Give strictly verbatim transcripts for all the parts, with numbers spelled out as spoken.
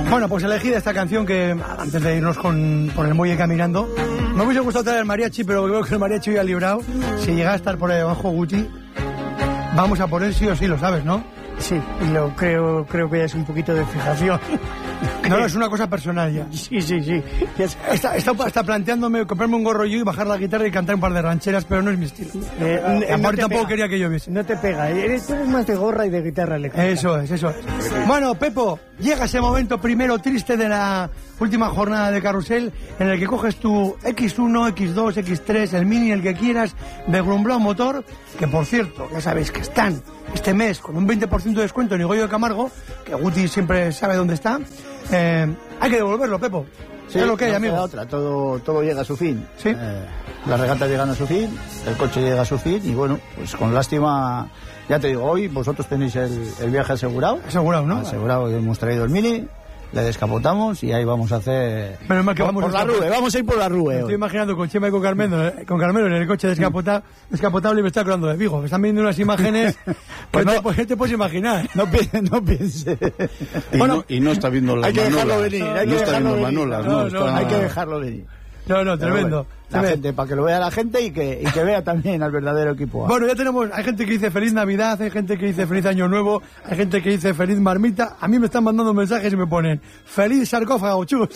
Bueno, pues elegida esta canción que, antes de irnos con, por el muelle caminando, me hubiese gustado traer el mariachi, pero creo que el mariachi ya ha librado. Si llega a estar por ahí abajo Guti, vamos a por él sí o sí, lo sabes, ¿no? Sí, lo creo, creo que ya es un poquito de fijación. No, no, es una cosa personal ya. Sí, sí, sí. Está, está, está planteándome comprarme un gorro yo y bajar la guitarra y cantar un par de rancheras, pero no es mi estilo. Eh, Aparte no tampoco pega. Quería que lloviese. No te pega, eres, eres más de gorra y de guitarra eléctrica. Eso es, eso es. Bueno, Pepo, llega ese momento primero triste de la última jornada de Carrusel, en el que coges tu equis uno, equis dos, equis tres, el Mini, el que quieras, de Grumblao Motor, que por cierto, ya sabéis que están este mes con un veinte por ciento de descuento en Higoyo de Camargo, que Guti siempre sabe dónde está. Eh, hay que devolverlo, Pepo. Sí, es lo que hay, no amigo. Otra. Todo, todo llega a su fin. Sí. Eh, las regatas llegan a su fin, el coche llega a su fin y bueno, pues con lástima, ya te digo, hoy vosotros tenéis el, el viaje asegurado. Asegurado, ¿no? Asegurado, hemos traído el Mini, le descapotamos y ahí vamos a hacer... Menos mal que por, vamos por la Rue, vamos a ir por la Rue. Me estoy imaginando con Chema y con Carmelo, con Carmelo en el coche descapota, descapotable y me está acordando de Vigo. Me están viendo unas imágenes pues que no, te, te puedes imaginar. No piense, no piense. Y, bueno, no, y no está viendo las hay que manolas. Dejarlo venir, no, hay no que está dejarlo viendo venir. manolas. No, No, no, está... hay que dejarlo venir. No, no, tremendo. Bueno, la tremendo. Gente, para que lo vea la gente y que, y que vea también al verdadero equipo. Bueno, ya tenemos, hay gente que dice feliz Navidad, hay gente que dice feliz Año Nuevo, hay gente que dice feliz marmita. A mí me están mandando mensajes y me ponen feliz sarcófago, chus.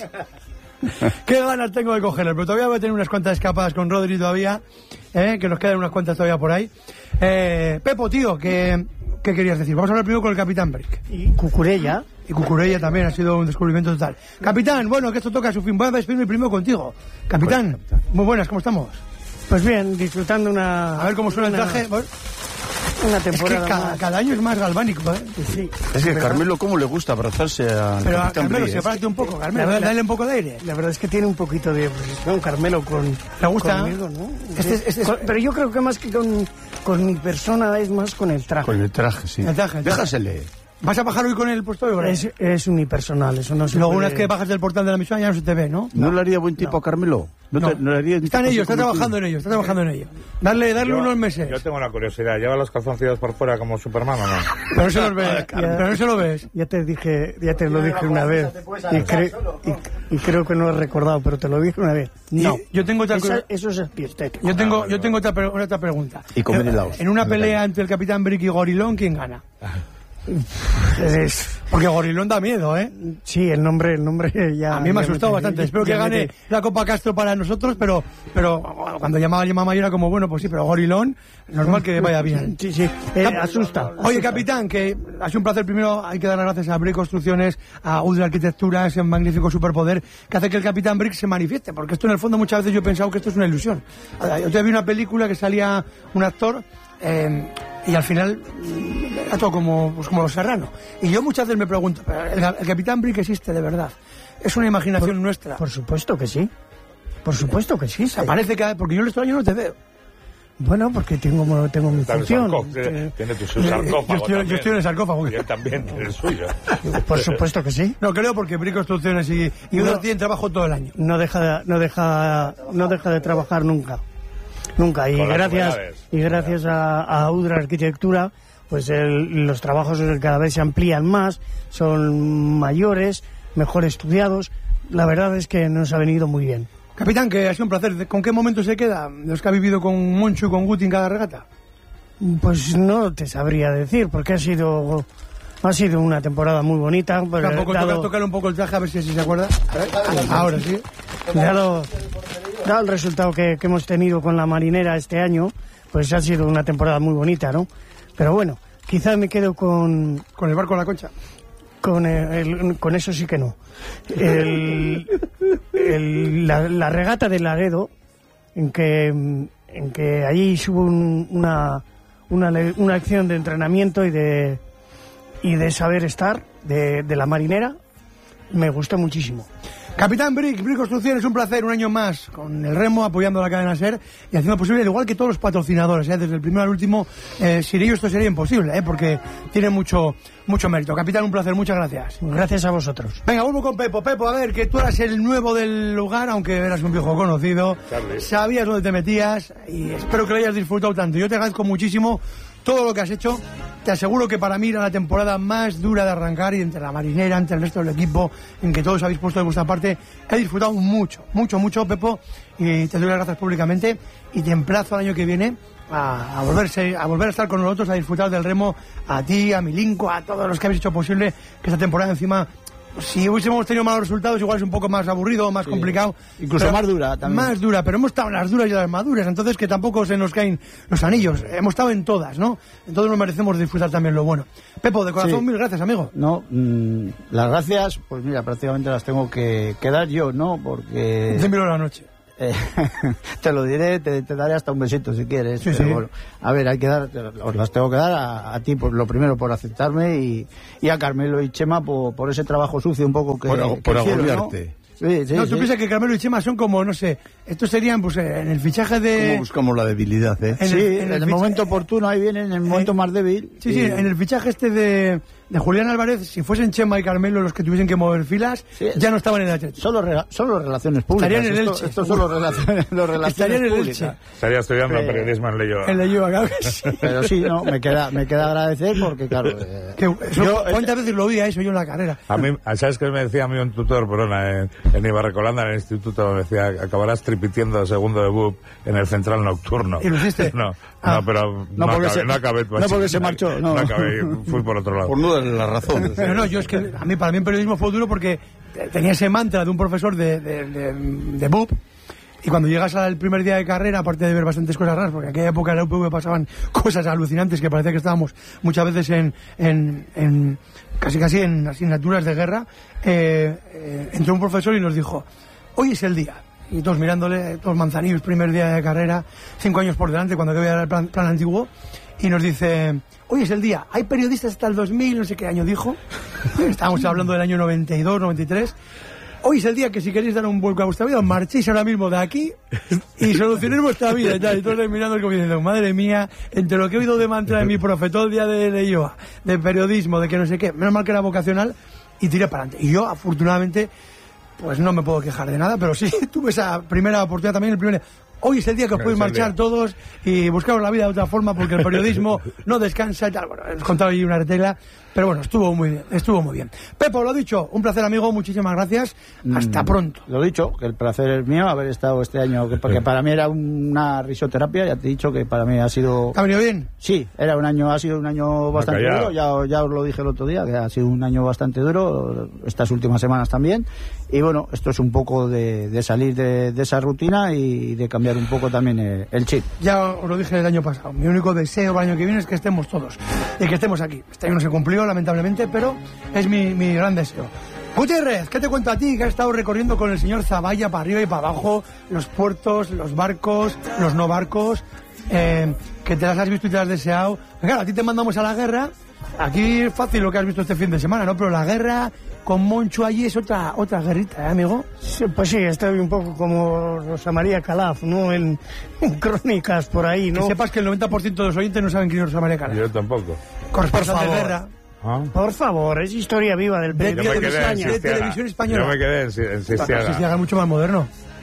Qué ganas tengo de cogerlo, pero todavía voy a tener unas cuantas escapadas con Rodri todavía, ¿eh? Que nos quedan unas cuantas todavía por ahí. Eh, Pepo, tío, ¿qué, ¿qué querías decir? Vamos a hablar primero con el Capitán Brick. Y Cucurella. Y Cucurella también ha sido un descubrimiento total. Capitán, bueno, que esto toca a su fin. Voy a despedirme primero contigo. Capitán, pues, capitán. Muy buenas, ¿cómo estamos? Pues bien, disfrutando una... A ver cómo suena una, el traje. Bueno, una temporada es que cada, cada año es más galvánico, ¿eh? Sí. Es que Carmelo, ¿cómo le gusta abrazarse a Pero Capitán Carmelo, Brick? sepárate un poco, Carmelo, la, dale un poco de aire. La verdad es que tiene un poquito de obsesión, Carmelo, con... ¿Le gusta? Conmigo, ¿no? Este, este, este, con, pero yo creo que más que con, con mi persona es más con el traje. Con el traje, sí. El traje, el traje. Déjasele. ¿Vas a bajar hoy con el puesto de obra? Es, es unipersonal, eso no se Luego, puede... una vez que bajas del portal de la misión ya no se te ve, ¿no? ¿No, ¿No le haría buen tipo no. a Carmelo? ¿No, no. Te, no le haría está en ello, está trabajando en ello, está trabajando en ello. Darle, darle yo, unos meses. Yo tengo una curiosidad, ¿lleva los calzoncillos por fuera como Superman o no? Pero no se los ves, pero no se lo ves. Ya te dije, ya te lo dije una vez y, cre, y, y creo que no has recordado, pero te lo dije una vez. No, y yo tengo otra Esa, eso es estético. Yo tengo, yo tengo otra, otra pregunta. Y comer helados. En una pelea entre el Capitán Brick y Gorilón, ¿quién gana? Es... Porque Gorilón da miedo, ¿eh? Sí, el nombre, el nombre ya... A mí me ha asustado me bastante. Espero que gane te... la Copa Castro para nosotros, pero pero cuando llamaba llamaba yo era como, bueno, pues sí, pero Gorilón, normal que vaya bien. Sí, sí, eh, asusta. Oye, asusta. Capitán, que ha sido un placer. Primero hay que dar las gracias a Brick Construcciones, a Udra Arquitectura, ese magnífico superpoder que hace que el Capitán Brick se manifieste, porque esto en el fondo muchas veces yo he pensado que esto es una ilusión. Yo te vi una película que salía un actor... Eh, y al final era todo como, pues como Los Serrano. Y yo muchas veces me pregunto, ¿el, el Capitán Brick existe de verdad? ¿Es una imaginación por, nuestra? Por supuesto que sí. Por supuesto que sí. O sea, parece que... Porque yo en el extraño no te veo. Bueno, porque tengo, tengo mi función. Tiene, tiene tu sarcófago. Yo estoy, yo estoy en el sarcófago. Y él también tiene el suyo. Por supuesto que sí. No creo, porque Brick Construcciones y, y no, Udra tienen trabajo todo el año. No deja, no deja, no deja de trabajar nunca. Nunca. Y Con gracias, y gracias a, a Udra Arquitectura, pues el, los trabajos cada vez se amplían más, son mayores, mejor estudiados. La verdad es que nos ha venido muy bien. Capitán, que ha sido un placer. ¿Con qué momento se queda los que ha vivido con Moncho y con Guti en cada regata? Pues no te sabría decir, porque ha sido... Ha sido una temporada muy bonita. Tampoco dado... toca tocar un poco el traje a ver si, si se acuerda. A ver, ahora sí. Dado, dado el resultado que, que hemos tenido con la Marinera este año, pues ha sido una temporada muy bonita, ¿no? Pero bueno, quizás me quedo con... ¿Con el barco en la Concha? Con, el, el, con eso sí que no. El, el, la, la regata de Laredo, en que, en que allí hubo un, una, una, una acción de entrenamiento y de... y de saber estar de, de la Marinera, me gustó muchísimo. Capitán Brick, Brick Construcciones, un placer, un año más con el remo, apoyando a la cadena SER y haciendo posible, igual que todos los patrocinadores, ¿eh? Desde el primero al último, eh, sin ellos esto sería imposible, ¿eh? Porque tiene mucho mucho mérito. Capitán, un placer, muchas gracias. Gracias a vosotros. Venga, vuelvo con Pepo. Pepo, a ver, que tú eras el nuevo del lugar, aunque eras un viejo conocido, Charlie. Sabías dónde te metías y espero que lo hayas disfrutado tanto. Yo te agradezco muchísimo todo lo que has hecho te aseguro que para mí era la temporada más dura de arrancar, y entre la marinera, entre el resto del equipo, en que todos habéis puesto de vuestra parte, he disfrutado mucho, mucho, mucho, Pepo, y te doy las gracias públicamente, y te emplazo al año que viene a, a, volverse, a volver a estar con nosotros, a disfrutar del remo, a ti, a Milinko, a todos los que habéis hecho posible que esta temporada encima... Si hubiésemos tenido malos resultados, igual es un poco más aburrido, más sí, complicado. Incluso más dura también. Más dura, pero hemos estado en las duras y las maduras, entonces que tampoco se nos caen los anillos. Hemos estado en todas, ¿no? Entonces nos merecemos disfrutar también lo bueno. Pepo, de corazón, sí. Mil gracias, amigo. No, mmm, las gracias, pues mira, prácticamente las tengo que, que dar yo, ¿no? Porque... Démelo la noche. Eh, te lo diré, te, te daré hasta un besito si quieres. Sí, pero sí. Bueno, a ver, hay que dar, os las tengo que dar a, a ti, por lo primero por aceptarme, y, y a Carmelo y Chema por, por ese trabajo sucio un poco que, por, que por hicieron, agobiarte. ¿no? Sí, sí, no, sí. tú piensas que Carmelo y Chema son como, no sé, estos serían, pues, en el fichaje de... ¿Cómo buscamos la debilidad, eh? En sí, el, en el, en el momento oportuno, ahí viene, en el momento eh, más débil. Sí, y... sí, en el fichaje este de, de Julián Álvarez, si fuesen Chema y Carmelo los que tuviesen que mover filas, sí, ya no estaban en el Atlético. Solo, rela solo relaciones públicas. Estarían en el Elche. Esto son los relaciones, los relaciones Estarían en el públicas. Elche. Estaría estudiando pero, periodismo en Leyoa. En Leyoa, claro que sí. Pero sí, no, me queda, me queda agradecer porque, claro... Eh, que, eso, yo, ¿cuántas veces lo vi a eso yo en la carrera? A mí, ¿sabes qué me decía a mí un tutor, perdona, en, en Ibarrecolanda, en el instituto, me decía, acabarás tripitiendo segundo de B U P en el central nocturno? ¿Y lo hiciste? No, ah. no, pero no, no, acabé, se, no acabé. No porque se marchó, no. No acabé, fui por otro lado. Por no darle la razón. Pero no, yo es que a mí, para mí el periodismo fue duro porque tenía ese mantra de un profesor de, de, de, de B U P, y cuando llegas al primer día de carrera, aparte de ver bastantes cosas raras, porque en aquella época en la U P V pasaban cosas alucinantes que parecía que estábamos muchas veces en, en, en casi casi en asignaturas de guerra, eh, eh, entró un profesor y nos dijo, hoy es el día. Y todos mirándole, todos manzanillos, primer día de carrera, cinco años por delante, cuando había el plan, plan antiguo, y nos dice, hoy es el día, hay periodistas hasta el dos mil, no sé qué año dijo, estábamos hablando del año noventa y dos, noventa y tres, hoy es el día que si queréis dar un vuelco a vuestra vida, marchéis ahora mismo de aquí y solucionéis vuestra vida y tal. Y todos mirando como diciendo, madre mía, entre lo que he oído de mantra de mi profe todo el día de Leyoa, de periodismo, de que no sé qué, menos mal que era vocacional, y tiré para adelante. Y yo, afortunadamente, pues no me puedo quejar de nada, pero sí tuve esa primera oportunidad también, el primer... Hoy es el día que os podéis marchar todos y buscaros la vida de otra forma porque el periodismo no descansa y tal. Bueno, os contaba ahí una retela, pero bueno, estuvo muy bien, estuvo muy bien. Pepo, lo dicho, un placer, amigo, muchísimas gracias. Hasta mm, pronto. Lo dicho, que el placer es mío haber estado este año, que porque para mí era una risoterapia, ya te he dicho que para mí ha sido... ¿Ha venido bien? Sí, era un año, ha sido un año bastante duro, ya, ya os lo dije el otro día, que ha sido un año bastante duro, estas últimas semanas también, y bueno, esto es un poco de, de salir de, de esa rutina y de cambiar un poco también el, el chip. Ya os lo dije el año pasado, mi único deseo para el año que viene es que estemos todos y que estemos aquí. Este año no se cumplió, lamentablemente, pero es mi, mi gran deseo. Gutiérrez, ¿qué te cuento a ti? Que has estado recorriendo con el señor Zavalla para arriba y para abajo los puertos, los barcos, los no barcos, eh, que te las has visto y te las has deseado. Claro, a ti te mandamos a la guerra. Aquí es fácil lo que has visto este fin de semana, ¿no? Pero la guerra con Moncho allí es otra otra guerrita, ¿eh, amigo? Sí, pues sí, estoy un poco como Rosa María Calaf, ¿no? En, en crónicas por ahí, ¿no? Que sepas que el noventa por ciento de los oyentes no saben quién es Rosa María Calaf. Yo tampoco. Corresponsal de guerra. ¿Ah? Por favor, es historia viva del de, periodismo de, de, España, de televisión española. Yo me quedé en, en Sistiaga. Sistiaga es mucho más moderno.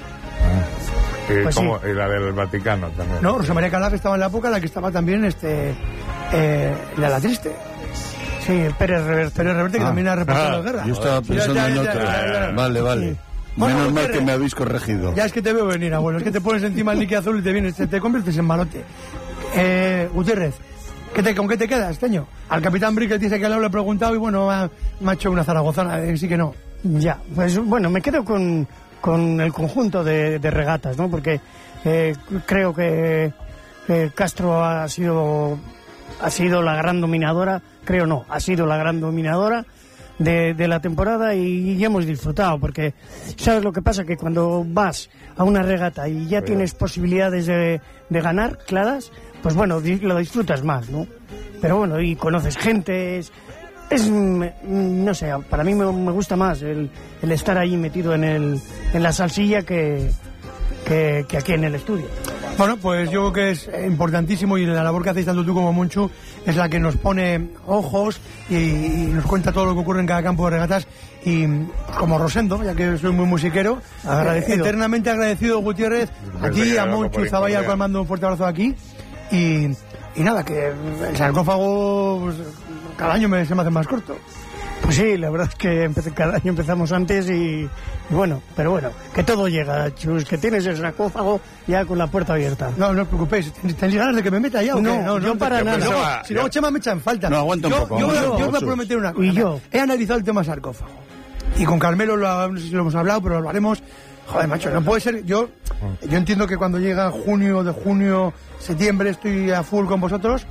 Ah. Y, pues como, sí. Y la del Vaticano también. No, Rosa María Calaf estaba en la época en la que estaba también este eh, la La Triste. Sí, Pérez Reverte, Pérez Reverte, que ah. también ha reportado ah, la guerra. Yo estaba pensando ya, ya, en otra. Ya, ya, ya. Vale, vale. Sí. Bueno, menos mal que me habéis corregido. Ya es que te veo venir, abuelo. Es que te pones encima el niqui azul y te vienes, te, te conviertes en malote. Eh, Gutiérrez, ¿qué te, ¿con qué te quedas este año? Al capitán Brick dice que le he preguntado y bueno, me ha, me ha hecho una zaragozana, eh, sí que no. Ya, pues bueno, me quedo con, con el conjunto de, de regatas, ¿no? Porque eh, creo que eh, Castro ha sido, ha sido la gran dominadora, creo no, ha sido la gran dominadora de, de la temporada y, y hemos disfrutado, porque ¿sabes lo que pasa? Que cuando vas a una regata y ya tienes posibilidades de, de ganar claras, pues bueno, lo disfrutas más, ¿no? Pero bueno, y conoces gente, es, es no sé, para mí me, me gusta más el, el estar ahí metido en, el, en la salsilla que, que, que aquí en el estudio. Bueno, pues yo creo que es importantísimo y la labor que hacéis tanto tú como Monchu es la que nos pone ojos y, y nos cuenta todo lo que ocurre en cada campo de regatas y pues, como Rosendo, ya que soy muy musiquero, agradecido. Eternamente agradecido, Gutiérrez, a ti, a Monchu y Zavalla, al cual mando un fuerte abrazo aquí y, y nada, que el sarcófago pues, cada año me, se me hace más corto. Pues sí, la verdad es que empecé, cada año empezamos antes y, y bueno, pero bueno, que todo llega, Chus, que tienes el sarcófago ya con la puerta abierta. No, no os preocupéis, ¿tenéis ganas de que me meta ya o no, qué? No, yo no para nada. Luego, pensaba, si luego yo... Chema me echan falta. No, aguanta un yo, poco. Yo, Yo, yo, yo os voy a Chus. prometer una cosa. Y yo. He analizado el tema sarcófago. Y con Carmelo, lo, no sé si lo hemos hablado, pero lo haremos. Joder, macho, no puede ser. Yo, yo entiendo que cuando llega junio, de junio, septiembre, estoy a full con vosotros.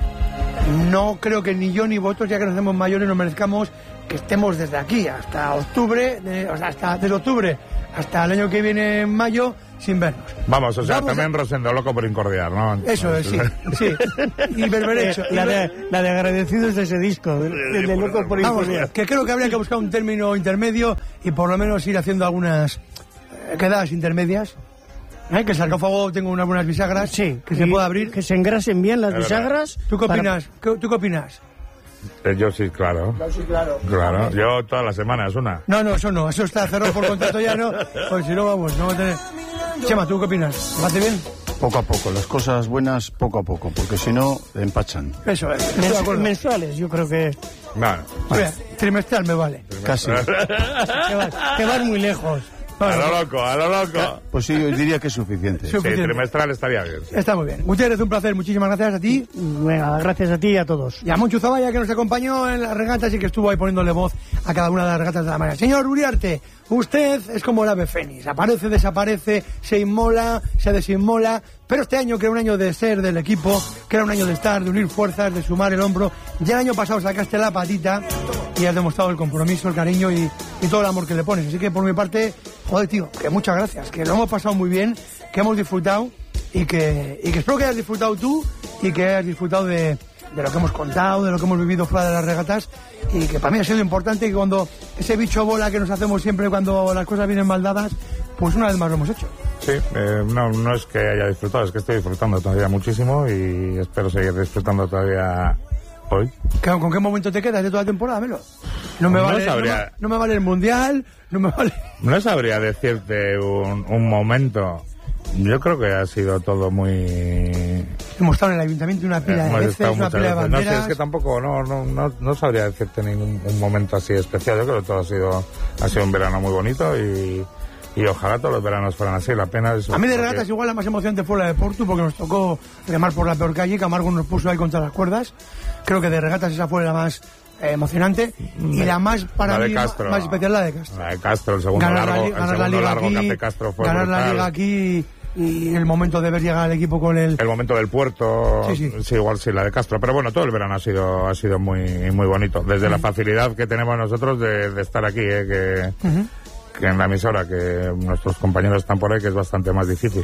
No creo que ni yo ni vosotros, ya que nos hacemos mayores, nos merezcamos que estemos desde aquí hasta octubre, de, o sea, hasta desde octubre hasta el año que viene en mayo, sin vernos. Vamos, o sea, Vamos también a... Rosendo loco por incordiar, ¿no? Eso es, sí, sí. Y berberecho. La de, la de agradecidos de ese disco, de, de, de Loco por Vamos, Incordiar. que creo que habría que buscar un término intermedio y por lo menos ir haciendo algunas eh, quedadas intermedias. ¿Eh? Que el sarcófago tenga unas buenas bisagras, Sí, que se y pueda abrir. Que se engrasen bien las Es verdad. bisagras. ¿Tú qué para- opinas? ¿Qué- ¿Tú qué opinas? Eh, Yo sí, claro. Sí, claro. Claro, yo todas las semanas una. No, no, eso no, eso está cerrado por contrato ya, ¿no? Pues si no, vamos, no va a tener... Chema, ¿tú qué opinas? ¿Va a hacer bien? Poco a poco, las cosas buenas poco a poco, porque si no, empachan. Eso es, estoy de Mens- acuerdo. mensuales, yo creo que, No, Mira, trimestral me vale. Casi. que, vas, que vas muy lejos. a lo loco, a lo loco. Pues sí, yo diría que es suficiente. Sí. Sí, Suficiente. trimestral estaría bien. sí. Está muy bien. Gutiérrez, un placer, muchísimas gracias a ti. Venga, gracias a ti y a todos. Y a Monchu Zavalla, que nos acompañó en las regatas y que estuvo ahí poniéndole voz a cada una de las regatas de la manera. Señor Uriarte, usted es como el ave fénix. Aparece, desaparece, se inmola, se desinmola. Pero este año, que era un año de ser del equipo, que era un año de estar, de unir fuerzas, de sumar el hombro. Ya el año pasado sacaste la patita y has demostrado el compromiso, el cariño y, y todo el amor que le pones. Así que por mi parte, joder, tío, que muchas gracias, que lo hemos pasado muy bien, que hemos disfrutado y que, y que espero que hayas disfrutado tú y que hayas disfrutado de, de lo que hemos contado, de lo que hemos vivido fuera de las regatas y que para mí ha sido importante que cuando ese bicho bola que nos hacemos siempre cuando las cosas vienen mal dadas, pues una vez más lo hemos hecho. Sí, eh, no, no es que haya disfrutado, es que estoy disfrutando todavía muchísimo y espero seguir disfrutando todavía hoy. ¿Con con qué momento te quedas de toda la temporada, Melo? No me, No vale, no, sabría. me, no me vale el Mundial, no me vale... No sabría decirte un, un momento. Yo creo que ha sido todo muy... Hemos estado en el ayuntamiento una pila Hemos de veces, estado una muchas pila de veces. No sé, banderas... es que tampoco, no, no, no, no sabría decirte ningún un momento así especial. Yo creo que todo ha sido, ha sido un verano muy bonito y, y ojalá todos los veranos fueran así. La pena es... A mí de porque- regatas igual la más emocionante fue la de Portu porque nos tocó remar por la peor calle, Camargo nos puso ahí contra las cuerdas. Creo que de regatas esa fue la más eh, emocionante y la más para La de mí Castro. más especial la de Castro. La de Castro, el segundo Ganar, largo, la, li- el ganar la segundo liga largo que aquí, hace Castro fue ganar la brutal. liga aquí y el momento de ver llegar al equipo con el... El momento del puerto, Sí, sí. igual sí, la de Castro. Pero bueno, todo el verano ha sido ha sido muy muy bonito. Desde la facilidad que tenemos nosotros de, de estar aquí, eh, que, Ujú. que en la emisora, que nuestros compañeros están por ahí, que es bastante más difícil.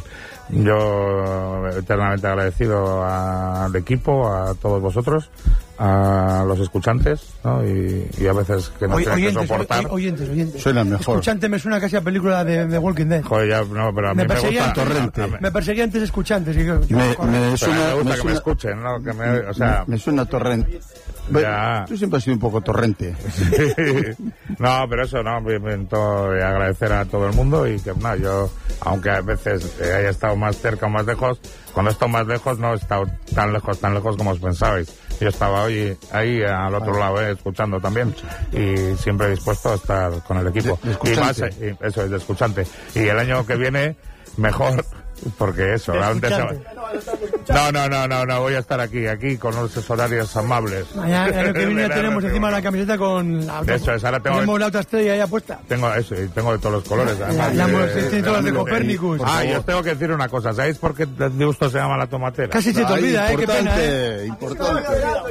Yo eternamente agradecido a- al equipo, a todos vosotros, a los escuchantes, ¿no? Y, y a veces que nos Oy- tienen que oyentes, soportar. oy- oyentes, oyentes. Soy la mejor. Escuchante me suena casi a película de, de Walking Dead. Joder, ya, no, pero a mí Me me, perseguía, gusta... Torrente. a mí- me perseguía antes escuchantes. Y yo, yo, Me, corre. me pero suena, me gusta me que me suena- escuchen, ¿no? Que me, o sea, me suena torrente. Ya. Tú siempre has sido un poco torrente. No, pero eso no, me intento agradecer a todo el mundo y que no, yo, aunque a veces eh, haya estado más cerca o más lejos, cuando he estado más lejos no he estado tan lejos, tan lejos como os pensabais. Yo estaba hoy ahí al otro lado, eh, escuchando también y siempre dispuesto a estar con el equipo. De- de y más, escuchante. eh, y eso es de escuchante. Y el año que viene, mejor, porque eso, De realmente se- escuchante. No, no, no, no, no, voy a estar aquí, aquí con unos horarios amables. Mañana, el año que viene Verano, tenemos encima la camiseta con la otra, Eso es, ahora tengo- tenemos la otra estrella ya puesta. Tengo eso, y tengo de todos los colores. La, además, la, eh, hemos- tiene todas las de eh, Copérnicus. Ah, y os tengo que decir una cosa. ¿Sabéis por qué de gusto se llama la tomatera? Casi se te Ay, olvida, ¿eh? Qué pena, ¿eh? importante,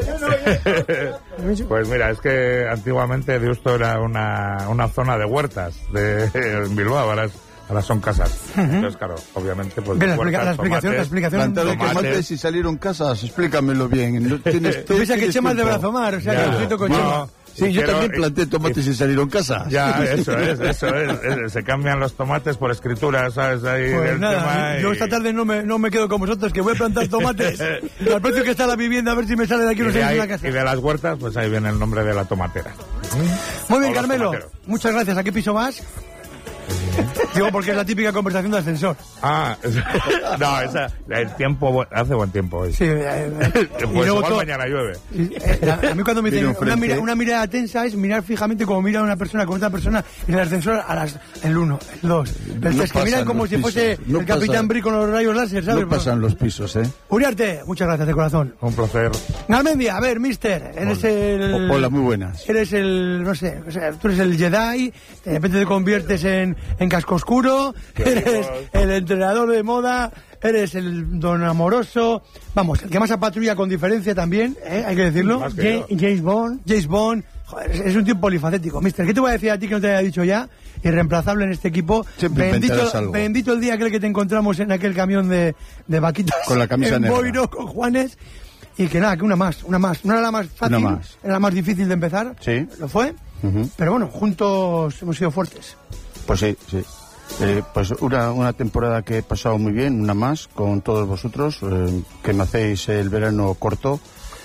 importante. Pues mira, es que antiguamente Deusto era una, una zona de huertas de, en Bilbao, ahora, es- ahora son casas. Entonces, claro, obviamente, pues Ven, la, huertas, explica- la explicación, la tomates, explicación. Plantaron tomates. tomates y salieron casas. Explícamelo bien. No tienes, Tú piensas que tienes Chema es de tiempo. Brazomar, o sea, Ya. que escrito con No. Chema. Sí, yo Quiero- también planté tomates y salieron casas. Ya, eso es, eso es, es- Se cambian los tomates por escritura, ¿sabes? Ahí Pues del nada, tema yo y- esta tarde no me, no me quedo con vosotros, que voy a plantar tomates. Y al precio que está la vivienda, a ver si me sale de aquí y unos de, años ahí- una casa. y de las huertas, pues ahí viene el nombre de la tomatera. Muy bien, o los Carmelo. tomateros. Muchas gracias. ¿A qué piso vas? Digo porque es la típica conversación de ascensor. Ah, no, esa, el tiempo, hace buen tiempo hoy. Sí, eh, eh, pues igual todo, mañana llueve. Eh, a, a mí cuando me dicen una, mira, una mirada tensa es mirar fijamente como mira una persona con otra persona en el ascensor a las, el uno, el dos. Pero no es que miran como si pisos. fuese no el Capitán Brick con los rayos láser, ¿sabes? No pasan los pisos, ¿eh? Uriarte, muchas gracias de corazón. Un placer. Garmendia, a ver, mister, eres Hola. el... Hola, muy buenas. Eres el, no sé, o sea, tú eres el Jedi, de repente te conviertes en, en casco oscuro, eres el entrenador de moda, eres el don amoroso, vamos, el que más apatrulla con diferencia también, ¿eh? Hay que decirlo. James, James Bond. James Bond, joder, es, es un tío polifacético. Mister, ¿qué te voy a decir a ti que no te haya dicho ya? Irreemplazable en este equipo. Bendito, bendito el día aquel que te encontramos en aquel camión de, de vaquitas. Con la camisa en negra. Boiro, con Juanes. Y que nada, que una más, una más. No era la más fácil, más. Era la más difícil de empezar. Sí. Lo fue. Uh-huh. Pero bueno, juntos hemos sido fuertes. Pues sí, sí. Eh, pues una, una temporada que he pasado muy bien, una más, con todos vosotros, eh, que me hacéis el verano corto.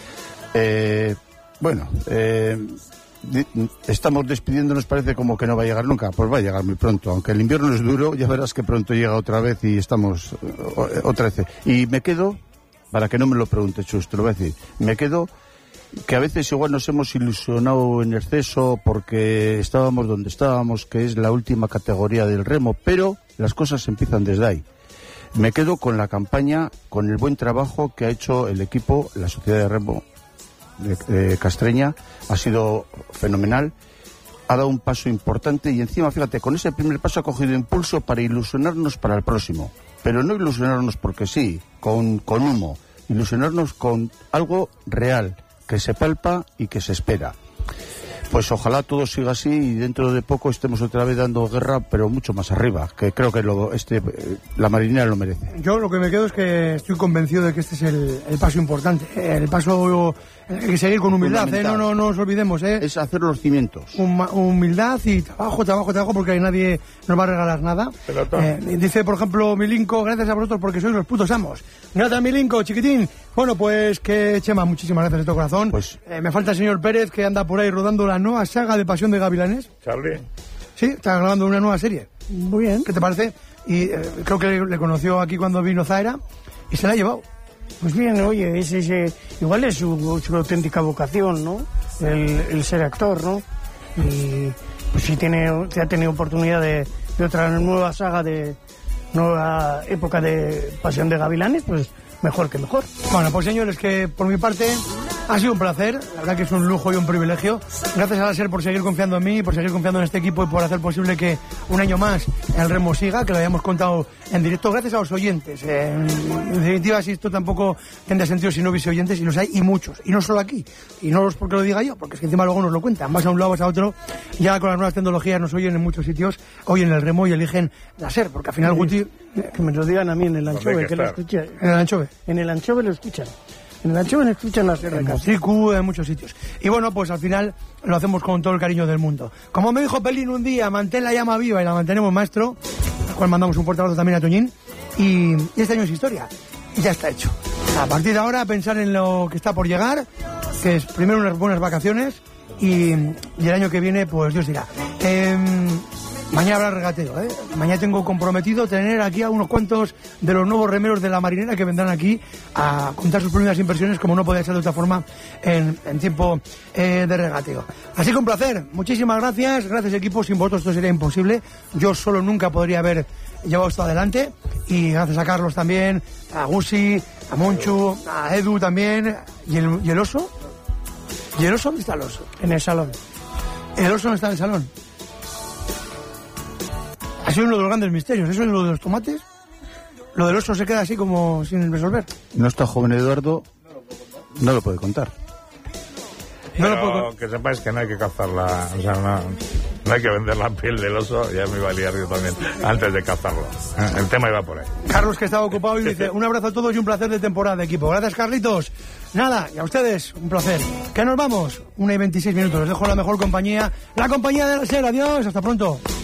Eh, bueno, eh, di, estamos despidiéndonos, parece como que no va a llegar nunca. Pues va a llegar muy pronto, aunque el invierno es duro, ya verás que pronto llega otra vez y estamos eh, otra vez. Y me quedo, para que no me lo pregunte Chus, te lo voy a decir, me quedo que a veces igual nos hemos ilusionado en exceso porque estábamos donde estábamos, que es la última categoría del remo, pero las cosas empiezan desde ahí. Me quedo con la campaña, con el buen trabajo que ha hecho el equipo, la Sociedad de Remo de, de Castreña, ha sido fenomenal, ha dado un paso importante y encima, fíjate, con ese primer paso ha cogido impulso para ilusionarnos para el próximo, pero no ilusionarnos porque sí, con, con humo, ilusionarnos con algo real, que se palpa y que se espera. Pues ojalá todo siga así y dentro de poco estemos otra vez dando guerra, pero mucho más arriba, que creo que lo, este, la marinera lo merece. Yo lo que me quedo es que estoy convencido de que este es el, el paso importante, el paso hay que seguir con humildad, ¿eh? no, no, no nos olvidemos. ¿eh? Es hacer los cimientos. Hum- humildad y trabajo, trabajo, trabajo, porque nadie nos va a regalar nada. Eh, dice, por ejemplo, Milinko, gracias a vosotros porque sois los putos amos. Gracias, Milinko, chiquitín. Bueno, pues que Chema, muchísimas gracias de todo corazón. Pues, eh, me falta el señor Pérez, que anda por ahí rodando la nueva saga de Pasión de Gavilanes. Charlie. Sí, está grabando una nueva serie. Muy bien. ¿Qué te parece? Y eh, creo que le conoció aquí cuando vino Zaera y se la ha llevado. Pues bien, oye, es ese, igual es su, su auténtica vocación, ¿no? El, el ser actor, ¿no? Y pues si tiene, si ha tenido oportunidad de, de otra nueva saga, de nueva época de Pasión de Gavilanes, pues mejor que mejor. Bueno, pues señores, que por mi parte ha sido un placer, la verdad que es un lujo y un privilegio. Gracias a la SER por seguir confiando en mí, por seguir confiando en este equipo y por hacer posible que un año más el remo siga, que lo hayamos contado en directo. Gracias a los oyentes. Eh, en definitiva, si esto tampoco tendría sentido si no hubiese oyentes, y los hay, y muchos. Y no solo aquí. Y no porque lo diga yo, porque es que encima luego nos lo cuentan. Vas a un lado, vas a otro. Ya con las nuevas tecnologías nos oyen en muchos sitios, oyen el remo y eligen la SER, porque al final Sí. Guti... Que me lo digan a mí en el anchove, que, que lo escuchen. En el anchove. En el anchove lo escuchan. En el anchove lo escuchan las R K. En Motricu, en muchos sitios. Y bueno, pues al final lo hacemos con todo el cariño del mundo. Como me dijo Pelín un día, mantén la llama viva y la mantenemos, maestro. Al cual mandamos un fuerte abrazo también a Toñín. Y, y este año es historia. Y ya está hecho. A partir de ahora, pensar en lo que está por llegar, que es primero unas buenas vacaciones y, y el año que viene, pues Dios dirá. Eh, Mañana habrá regateo, ¿eh? Mañana tengo comprometido tener aquí a unos cuantos de los nuevos remeros de la marinera que vendrán aquí a contar sus primeras impresiones, como no podía ser de otra forma, en, en tiempo eh, de regateo. Así que un placer. Muchísimas gracias. Gracias, equipo. Sin vosotros esto sería imposible. Yo solo nunca podría haber llevado esto adelante. Y gracias a Carlos también, a Gusi, a Monchu, a Edu también. ¿Y el, y el oso? ¿Y el oso? ¿Dónde está el oso? En el salón. ¿El oso no está en el salón? Ha sido uno de los grandes misterios. ¿Eso es lo de los tomates? Lo del oso se queda así como sin resolver. No está joven Eduardo, no lo puede contar. Pero No lo puedo... que sepáis que no hay que cazarla, o sea, no, no hay que vender la piel del oso, ya me iba a liar yo también, antes de cazarlo. El tema iba por ahí. Carlos, que estaba ocupado, y dice, un abrazo a todos y un placer de temporada, equipo. Gracias, Carlitos. Nada, y a ustedes, un placer. ¿Qué nos vamos? Una y veintiséis minutos. Les dejo la mejor compañía, la compañía de la SER. Adiós, hasta pronto.